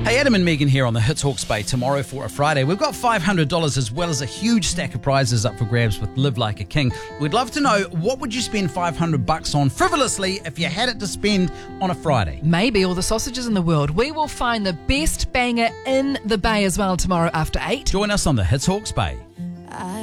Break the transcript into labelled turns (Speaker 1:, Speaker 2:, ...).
Speaker 1: Hey, Adam and Megan here on the Hits Hawke's Bay tomorrow for a Friday. We've got $500 as well as a huge stack of prizes up for grabs with Live Like a King. We'd love to know, what would you spend $500 on frivolously if you had it to spend on a Friday?
Speaker 2: Maybe all the sausages in the world. We will find the best banger in the Bay as well tomorrow after 8.
Speaker 1: Join us on the Hits Hawke's Bay.